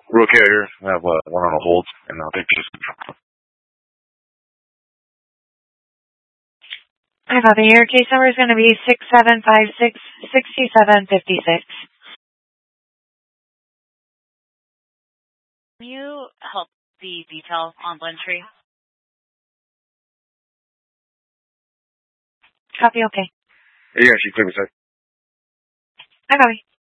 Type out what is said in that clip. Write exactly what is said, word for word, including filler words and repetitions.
We're okay here. I have uh, one on a hold, and I'll take this. I copy. Your case number is going to be six seven five six six seven five six. Can you help the details on Blantree? Copy, okay. Yeah, she cleared me, sir. I copy.